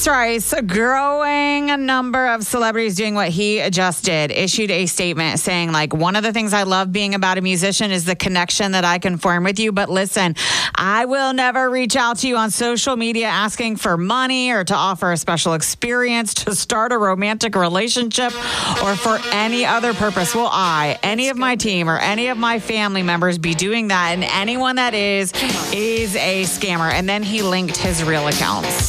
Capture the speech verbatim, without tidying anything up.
Travis Rice, a growing number of celebrities doing what he just did, issued a statement saying, like, one of the things I love being about a musician is the connection that I can form with you. But listen, I will never reach out to you on social media asking for money or to offer a special experience, to start a romantic relationship, or for any other purpose. Will I, any of my team, or any of my family members be doing that? And anyone that is, is a scammer. And then he linked his real accounts.